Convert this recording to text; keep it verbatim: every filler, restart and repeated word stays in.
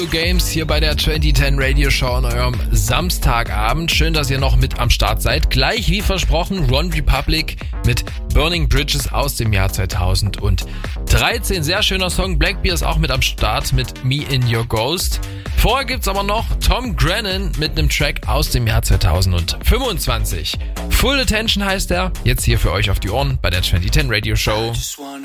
Games hier bei der zwanzig zehn Radio Show an eurem Samstagabend. Schön, dass ihr noch mit am Start seid. Gleich wie versprochen One Republic mit Burning Bridges aus dem Jahr zweitausenddreizehn. Sehr schöner Song. Blackbear ist auch mit am Start mit Me in Your Ghost. Vorher gibt's aber noch Tom Grennan mit einem Track aus dem Jahr zweitausendfünfundzwanzig. Full Attention heißt er. Jetzt hier für euch auf die Ohren bei der zwanzig zehn Radio Show.